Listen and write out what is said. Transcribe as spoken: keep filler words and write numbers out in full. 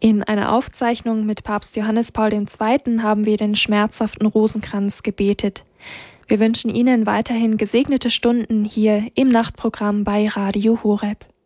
In einer Aufzeichnung mit Papst Johannes Paul der Zweite. Haben wir den schmerzhaften Rosenkranz gebetet. Wir wünschen Ihnen weiterhin gesegnete Stunden hier im Nachtprogramm bei Radio Horeb.